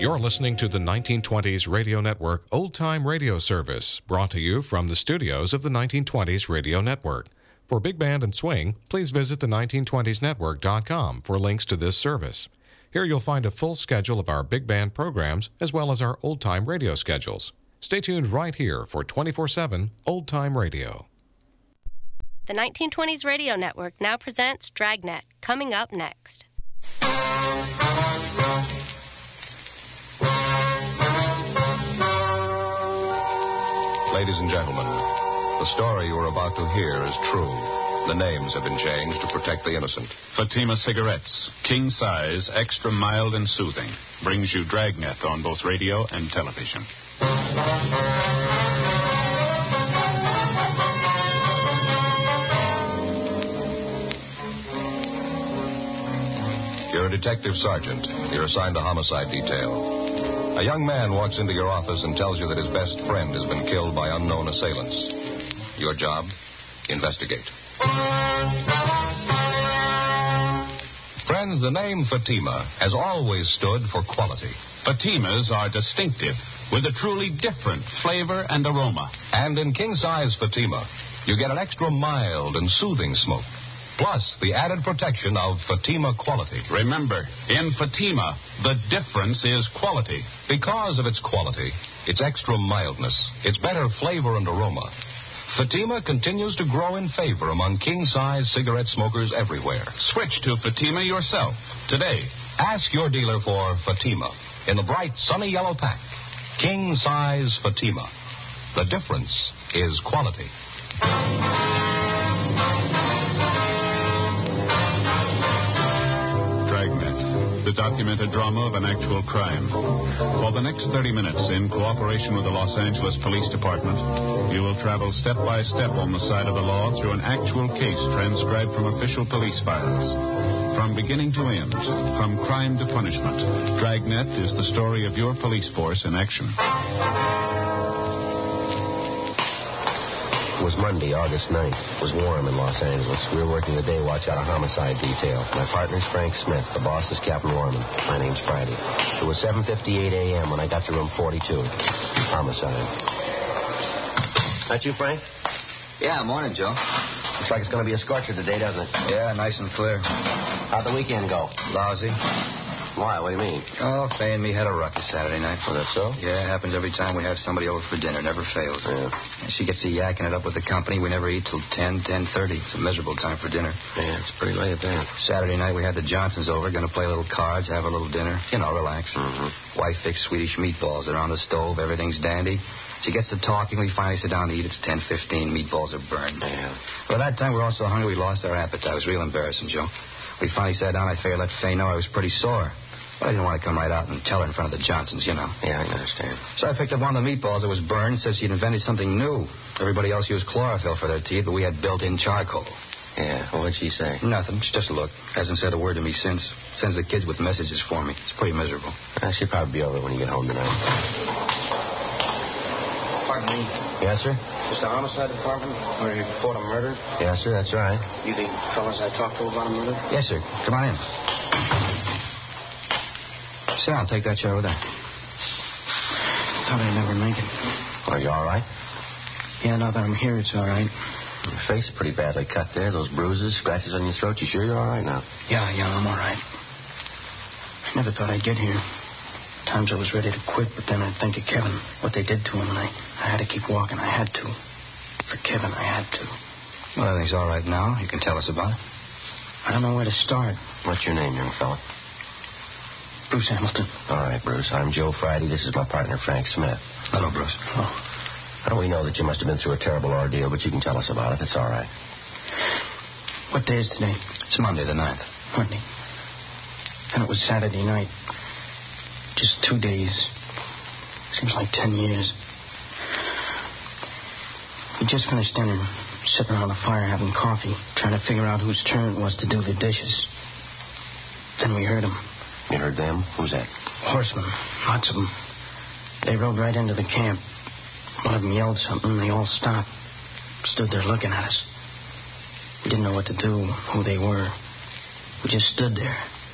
You're listening to the 1920s Radio Network Old Time Radio Service, brought to you from the studios of the 1920s Radio Network. For Big Band and Swing, please visit the 1920snetwork.com for links to this service. Here you'll find a full schedule of our Big Band programs as well as our Old Time Radio schedules. Stay tuned right here for 24/7 Old Time Radio. The 1920s Radio Network now presents Dragnet, coming up next. Ladies and gentlemen, the story you are about to hear is true. The names have been changed to protect the innocent. Fatima Cigarettes, king size, extra mild and soothing, brings you Dragnet on both radio and television. You're a detective sergeant. You're assigned to homicide detail. A young man walks into your office and tells you that his best friend has been killed by unknown assailants. Your job? Investigate. Friends, the name Fatima has always stood for quality. Fatimas are distinctive, with a truly different flavor and aroma. And in king-size Fatima, you get an extra mild and soothing smoke. Plus, the added protection of Fatima quality. Remember, in Fatima, the difference is quality. Because of its quality, its extra mildness, its better flavor and aroma, Fatima continues to grow in favor among king-size cigarette smokers everywhere. Switch to Fatima yourself today. Ask your dealer for Fatima in the bright, sunny yellow pack. King-size Fatima. The difference is quality. Dragnet, the documented drama of an actual crime. For the next 30 minutes, in cooperation with the Los Angeles Police Department, you will travel step by step on the side of the law through an actual case transcribed from official police files. From beginning to end, from crime to punishment, Dragnet is the story of your police force in action. It was Monday, August 9th. It was warm in Los Angeles. We were working the day watch out of homicide detail. My partner's Frank Smith. The boss is Captain Warman. My name's Friday. It was 7:58 a.m. when I got to room 42. Homicide. That you, Frank? Yeah, morning, Joe. Looks like it's going to be a scorcher today, doesn't it? Yeah, nice and clear. How'd the weekend go? Lousy. Why? What do you mean? Oh, Faye and me had a ruckus Saturday night. Oh, that's so? Yeah, it happens every time we have somebody over for dinner. Never fails. Yeah. She gets to yakking it up with the company. We never eat till 10:30. It's a miserable time for dinner. Yeah, it's pretty late there. Saturday night, we had the Johnsons over. Going to play a little cards, have a little dinner. You know, relax. Mm-hmm. Wife fixed Swedish meatballs. They're on the stove. Everything's dandy. She gets to talking. We finally sit down to eat. It's 10:15. Meatballs are burned. Yeah. By that time, we were all so hungry we lost our appetite. It was real embarrassing, Joe. We finally sat down. I figured I'd let Faye know I was pretty sore. But I didn't want to come right out and tell her in front of the Johnsons, you know. Yeah, I understand. So I picked up one of the meatballs that was burned and said she'd invented something new. Everybody else used chlorophyll for their teeth, but we had built-in charcoal. Yeah, what'd she say? Nothing. She just looked. Hasn't said a word to me since. Sends the kids with messages for me. It's pretty miserable. She'll probably be over when you get home tonight. Pardon me. Yes, sir? Is the homicide department where you report a murder? Yes, sir, that's right. You the fellas I talked to about a murder? Yes, sir. Come on in. Sit down. Take that chair over there. Thought I'd never make it. Are you all right? Yeah, now that I'm here, it's all right. Your face is pretty badly cut there. Those bruises, scratches on your throat. You sure you're all right now? Yeah, I'm all right. I never thought I'd get here. Times I was ready to quit, but then I'd think of Kevin, what they did to him, and I had to keep walking. I had to. For Kevin, I had to. Well, everything's all right now. You can tell us about it. I don't know where to start. What's your name, young fella? Bruce Hamilton. All right, Bruce. I'm Joe Friday. This is my partner, Frank Smith. Hello, Bruce. Oh. We know that you must have been through a terrible ordeal, but you can tell us about it. It's all right. What day is today? It's Monday the 9th. Monday. And it was Saturday night. Just 2 days. Seems like 10 years. We just finished dinner, sitting around the fire having coffee, trying to figure out whose turn it was to do the dishes. Then we heard them. You heard them? Who's that? Horsemen. Lots of them. They rode right into the camp. One of them yelled something, and they all stopped. Stood there looking at us. We didn't know what to do, who they were. We just stood there.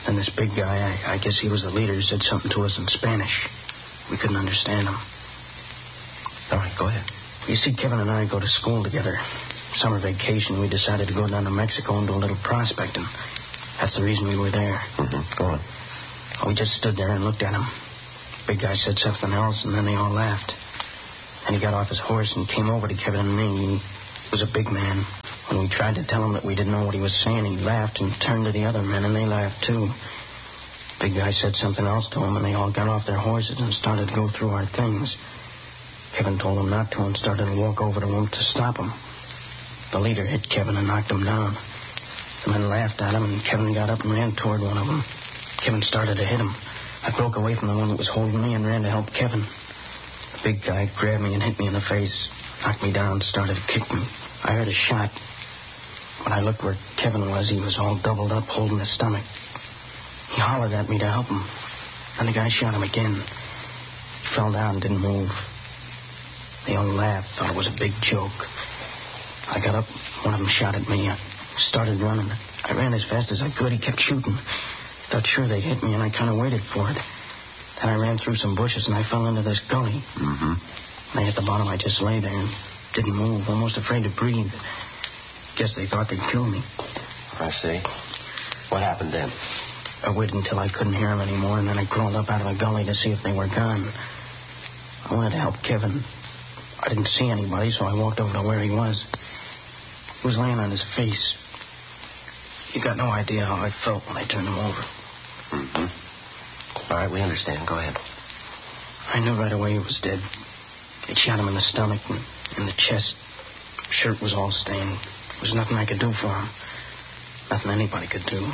And this big guy, I guess he was the leader, said something to us in Spanish. We couldn't understand him. All right, go ahead. You see, Kevin and I go to school together. Summer vacation, we decided to go down to Mexico and do a little prospecting. That's the reason we were there. Mm-hmm. Go on. We just stood there and looked at him. Big guy said something else, and then they all laughed. And he got off his horse and came over to Kevin and me. He was a big man. When we tried to tell him that we didn't know what he was saying, he laughed and turned to the other men, and they laughed too. Big guy said something else to him, and they all got off their horses and started to go through our things. Kevin told them not to and started to walk over to him to stop him. The leader hit Kevin and knocked him down. The men laughed at him, and Kevin got up and ran toward one of them. Kevin started to hit him. I broke away from the one that was holding me and ran to help Kevin. The big guy grabbed me and hit me in the face, knocked me down, started to kick me. I heard a shot. When I looked where Kevin was, he was all doubled up, holding his stomach. He hollered at me to help him. And the guy shot him again. He fell down and didn't move. They all laughed, thought it was a big joke. I got up, one of them shot at me. I started running. I ran as fast as I could. He kept shooting. Thought sure they'd hit me, and I kind of waited for it. Then I ran through some bushes, and I fell into this gully. Mm-hmm. When I hit the bottom, I just lay there and didn't move, almost afraid to breathe. Guess they thought they'd kill me. I see. What happened then? I waited until I couldn't hear them anymore, and then I crawled up out of the gully to see if they were gone. I wanted to help Kevin. I didn't see anybody, so I walked over to where he was. He was laying on his face. You got no idea how I felt when I turned him over. Mm-hmm. All right, we understand. Go ahead. I knew right away he was dead. They'd shot him in the stomach and in the chest. Shirt was all stained. There was nothing I could do for him. Nothing anybody could do.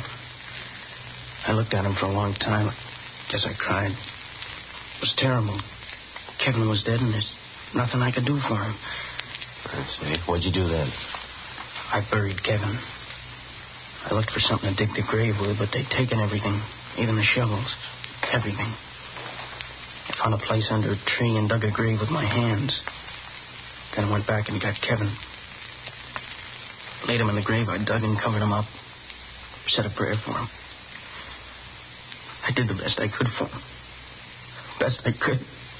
I looked at him for a long time. I guess I cried. It was terrible. Kevin was dead, and there's nothing I could do for him. I see. What'd you do then? I buried Kevin. I looked for something to dig the grave with, but they'd taken everything, even the shovels, everything. I found a place under a tree and dug a grave with my hands. Then I went back and got Kevin. Laid him in the grave I dug and covered him up. Said a prayer for him. I did the best I could for him. Best I could.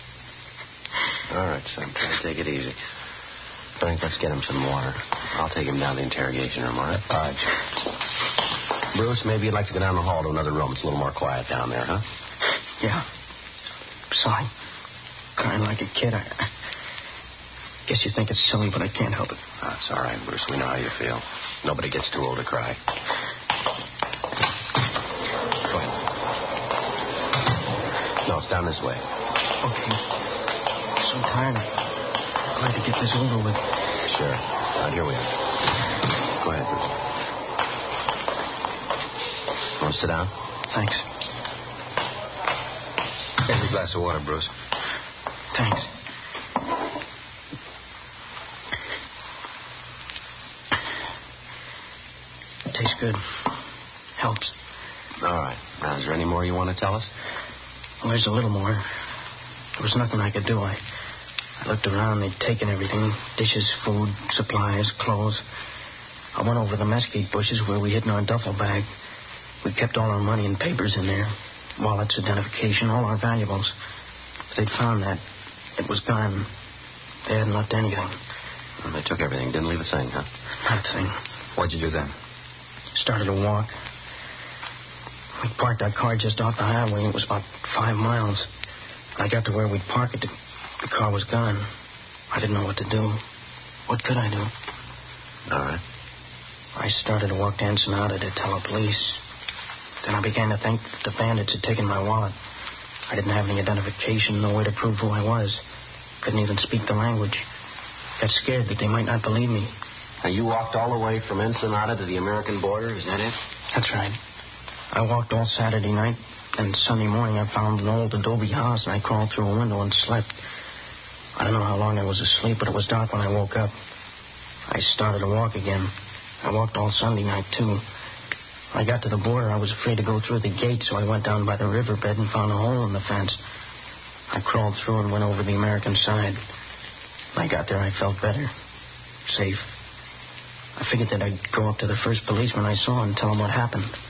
All right, son. Try to take it easy. Frank, let's get him some water. I'll take him down to the interrogation room, all right? All right. Bruce, maybe you'd like to go down the hall to another room. It's a little more quiet down there, huh? Yeah. Sorry. Crying like a kid. I guess you think it's silly, but I can't help it. That's all right, Bruce. We know how you feel. Nobody gets too old to cry. Go ahead. No, it's down this way. Okay. I'm so tired. I'm glad to get this over with. Sure. All right, here we are. Go ahead, Bruce. Want to sit down? Thanks. Here's a glass of water, Bruce. Thanks. It tastes good. Helps. All right. Now, is there any more you want to tell us? Well, there's a little more. There was nothing I could do. I looked around. They'd taken everything. Dishes, food, supplies, clothes. I went over the mesquite bushes where we hid in our duffel bag. We kept all our money and papers in there. Wallets, identification, all our valuables. If they'd found that, it was gone. They hadn't left anything. Well, they took everything. Didn't leave a thing, huh? Not a thing. What'd you do then? Started to walk. We parked our car just off the highway. It was about 5 miles. When I got to where we'd park it, the car was gone. I didn't know what to do. What could I do? All right. I started to walk to Ensenada to tell the police. Then I began to think that the bandits had taken my wallet. I didn't have any identification, no way to prove who I was. Couldn't even speak the language. Got scared that they might not believe me. Now, you walked all the way from Ensenada to the American border, is that it? That's right. I walked all Saturday night, and Sunday morning I found an old adobe house, and I crawled through a window and slept. I don't know how long I was asleep, but it was dark when I woke up. I started to walk again. I walked all Sunday night, too. When I got to the border, I was afraid to go through the gate, so I went down by the riverbed and found a hole in the fence. I crawled through and went over the American side. When I got there, I felt better. Safe. I figured that I'd go up to the first policeman I saw and tell him what happened.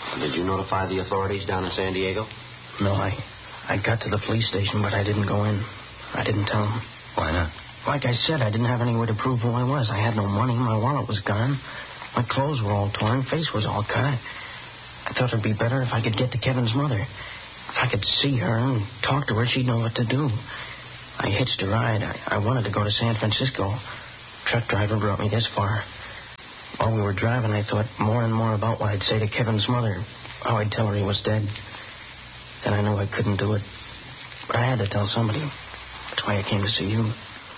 Did you notify the authorities down in San Diego? No, I got to the police station, but I didn't go in. I didn't tell them. Why not? Like I said, I didn't have any way to prove who I was. I had no money. My wallet was gone. My clothes were all torn. Face was all cut. I thought it'd be better if I could get to Kevin's mother. If I could see her and talk to her, she'd know what to do. I hitched a ride. I wanted to go to San Francisco. Truck driver brought me this far. While we were driving, I thought more and more about what I'd say to Kevin's mother, how I'd tell her he was dead. Then I knew I couldn't do it. But I had to tell somebody. That's why I came to see you.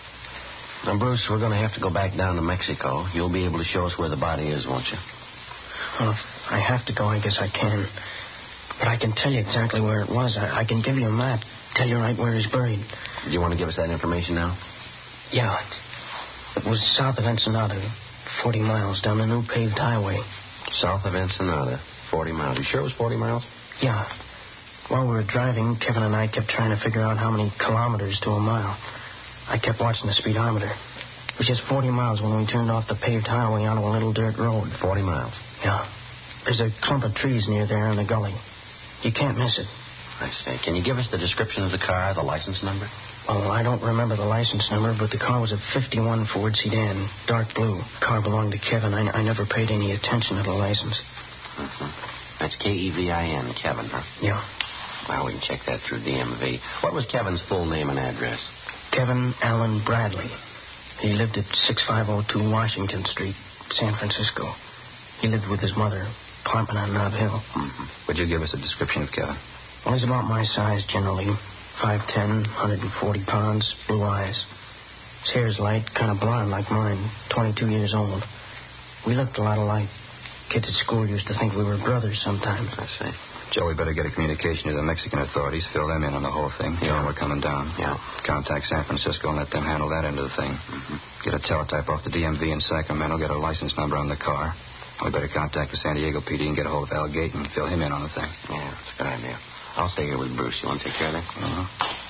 Now, Bruce, we're going to have to go back down to Mexico. You'll be able to show us where the body is, won't you? Well, if I have to go, I guess I can. But I can tell you exactly where it was. I can give you a map, tell you right where he's buried. Do you want to give us that information now? Yeah. It was south of Ensenada, 40 miles down the new paved highway. South of Ensenada, 40 miles. You sure it was 40 miles? Yeah. While we were driving, Kevin and I kept trying to figure out how many kilometers to a mile. I kept watching the speedometer. It was just 40 miles when we turned off the paved highway onto a little dirt road. 40 miles? Yeah. There's a clump of trees near there in the gully. You can't miss it. I say, can you give us the description of the car, the license number? Oh, I don't remember the license number, but the car was a 51 Ford sedan, dark blue. The car belonged to Kevin. I never paid any attention to the license. Mm-hmm. That's Kevin, Kevin, huh? Yeah. Well, we can check that through DMV. What was Kevin's full name and address? Kevin Allen Bradley. He lived at 6502 Washington Street, San Francisco. He lived with his mother, camping on Nob Hill. Mm-hmm. Would you give us a description of Kevin? Well, he's about my size, generally. 5'10", 140 pounds, blue eyes. His hair's light, kind of blonde like mine, 22 years old. We looked a lot alike. Kids at school used to think we were brothers sometimes. I see. Joe, we better get a communication to the Mexican authorities, fill them in on the whole thing. Yeah. We're coming down. Yeah. Contact San Francisco and let them handle that end of the thing. Mm-hmm. Get a teletype off the DMV in Sacramento, get a license number on the car. We better contact the San Diego PD and get a hold of Al Gate and fill him in on the thing. Yeah, that's a good idea. I'll stay here with Bruce. You want to take care of that? Uh-huh.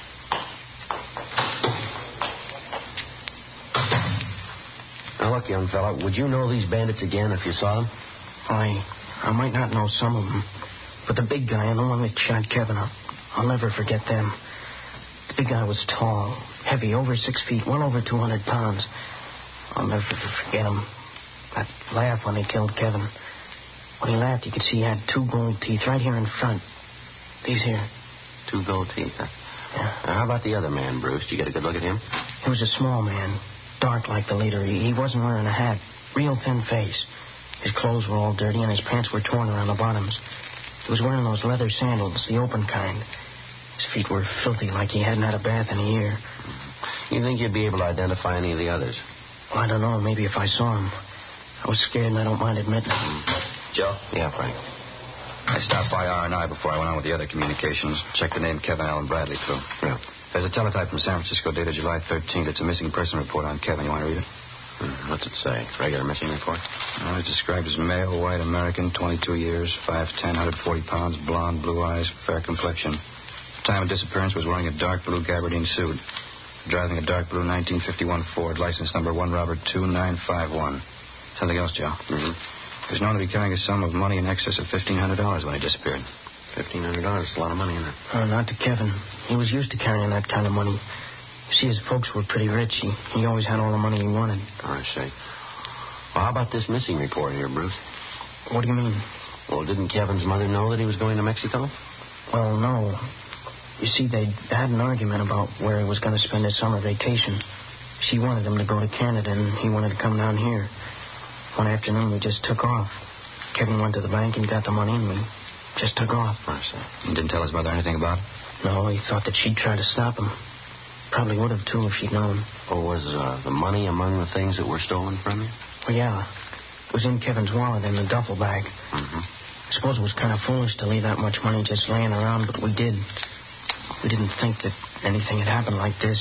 Now, look, young fella, would you know these bandits again if you saw them? I might not know some of them, but the big guy and the one that shot Kevin, I'll never forget them. The big guy was tall, heavy, over 6 feet, well over 200 pounds. I'll never forget him. That laugh when they killed Kevin. When he laughed, you could see he had 2 gold teeth right here in front. These here. 2 gold teeth, huh? Yeah. Now, how about the other man, Bruce? Did you get a good look at him? He was a small man, dark like the leader. He wasn't wearing a hat, real thin face. His clothes were all dirty, and his pants were torn around the bottoms. He was wearing those leather sandals, the open kind. His feet were filthy, like he hadn't had a bath in a year. You think you'd be able to identify any of the others? Well, I don't know. Maybe if I saw him. I was scared, and I don't mind admitting it. Joe? Yeah, Frank. I stopped by R&I before I went on with the other communications. Checked the name Kevin Allen Bradley, too. Yeah. There's a teletype from San Francisco dated July 13th. It's a missing person report on Kevin. You want to read it? What's it say? Regular missing report? Well, it's described as male, white American, 22 years, 5'10", 140 pounds, blonde, blue eyes, fair complexion. The time of disappearance was wearing a dark blue gabardine suit. Driving a dark blue 1951 Ford, license number 1 Robert 2951. Something else, Joe. Mm-hmm. He was known to be carrying a sum of money in excess of $1,500 when he disappeared. $1,500. That's a lot of money, isn't it? Not to Kevin. He was used to carrying that kind of money. You see, his folks were pretty rich. He always had all the money he wanted. Oh, I see. Well, how about this missing report here, Bruce? What do you mean? Well, didn't Kevin's mother know that he was going to Mexico? Well, no. You see, they had an argument about where he was going to spend his summer vacation. She wanted him to go to Canada, and he wanted to come down here. One afternoon, we just took off. Kevin went to the bank and got the money, and we just took off. I see. He didn't tell his mother anything about it? No, he thought that she'd try to stop him. Probably would have, too, if she'd known. Oh, was the money among the things that were stolen from you? Well, yeah. It was in Kevin's wallet in the duffel bag. Mm-hmm. I suppose it was kind of foolish to leave that much money just laying around, but we did. We didn't think that anything had happened like this.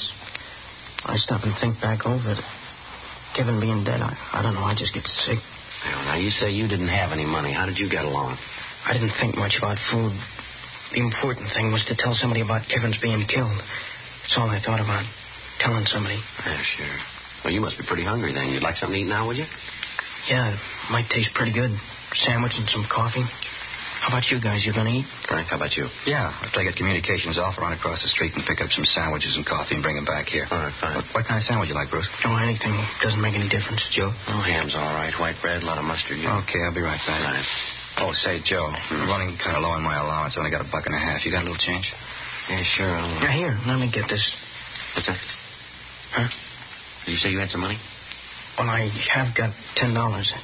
I stop and think back over it. Kevin being dead, I don't know, I just get sick. Now, you say you didn't have any money. How did you get along? I didn't think much about food. The important thing was to tell somebody about Kevin's being killed. That's all I thought about, telling somebody. Yeah, sure. Well, you must be pretty hungry then. You'd like something to eat now, would you? Yeah, it might taste pretty good. Sandwich and some coffee. How about you guys? You gonna eat? Frank, how about you? Yeah, after I get communications, I'll run across the street and pick up some sandwiches and coffee and bring them back here. All right, fine. What kind of sandwich you like, Bruce? Oh, anything. Doesn't make any difference. Joe? Oh, ham's all right. White bread, a lot of mustard. Okay, I'll be right back. Right. Oh, say, Joe, I'm running kind of low on my allowance. I only got $1.50. You got a little change? Yeah, sure. Now, here, let me get this. What's that? Huh? Did you say you had some money? Well, I have got $10.